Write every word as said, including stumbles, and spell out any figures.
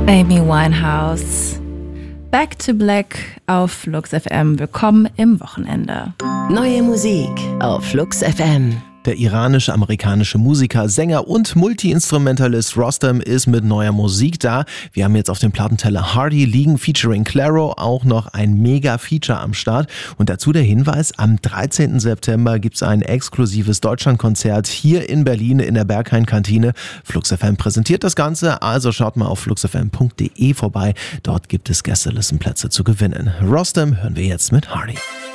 Amy Winehouse. Back to Black auf Flux F M. Willkommen im Wochenende. Neue Musik auf Flux F M. Der iranisch-amerikanische Musiker, Sänger und Multi-Instrumentalist Rostam ist mit neuer Musik da. Wir haben jetzt auf dem Plattenteller Hardy liegen, featuring Clairo, auch noch ein Mega-Feature am Start. Und dazu der Hinweis, am dreizehnten September gibt es ein exklusives Deutschlandkonzert hier in Berlin in der Berghain-Kantine. Flux F M präsentiert das Ganze, also schaut mal auf fluxfm punkt de vorbei. Dort gibt es Gästelistenplätze zu gewinnen. Rostam hören wir jetzt mit Hardy.